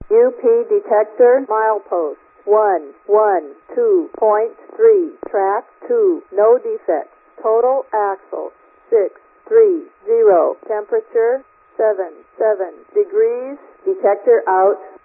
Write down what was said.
UP detector milepost 112.3. Track 2. No defects. Total axle 630. Temperature 77 degrees. Detector out.